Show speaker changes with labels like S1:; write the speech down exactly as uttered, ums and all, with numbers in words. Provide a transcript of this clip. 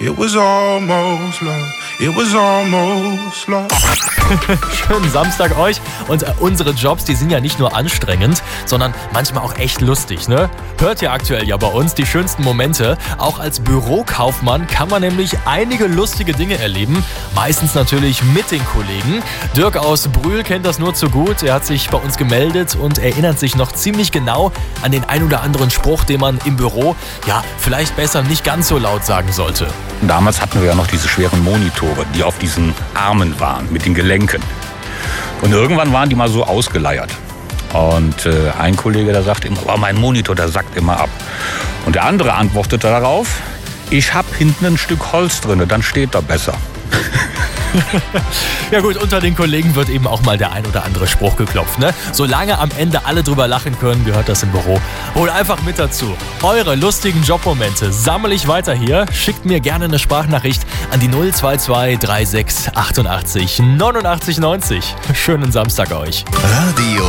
S1: It was almost love. It was almost love.
S2: Schönen Samstag euch. Und äh, unsere Jobs, die sind ja nicht nur anstrengend, sondern manchmal auch echt lustig, ne? Hört ihr aktuell ja bei uns die schönsten Momente. Auch als Bürokaufmann kann man nämlich einige lustige Dinge erleben. Meistens natürlich mit den Kollegen. Dirk aus Brühl kennt das nur zu gut. Er hat sich bei uns gemeldet und erinnert sich noch ziemlich genau an den ein oder anderen Spruch, den man im Büro, ja, vielleicht besser nicht ganz so laut sagen sollte.
S3: Damals hatten wir ja noch diese schweren Monitore, die auf diesen Armen waren, mit den Gelenken. Und irgendwann waren die mal so ausgeleiert. Und äh, ein Kollege, der sagt immer, oh, mein Monitor, der sackt immer ab. Und der andere antwortete darauf, ich hab hinten ein Stück Holz drin, dann steht er besser.
S2: Ja gut, unter den Kollegen wird eben auch mal der ein oder andere Spruch geklopft, ne? Solange am Ende alle drüber lachen können, gehört das im Büro. Hol einfach mit dazu. Eure lustigen Jobmomente sammle ich weiter hier. Schickt mir gerne eine Sprachnachricht an die null zwei zwei drei sechs achtundachtzig neunundachtzig neunzig. Schönen Samstag euch.
S4: Radio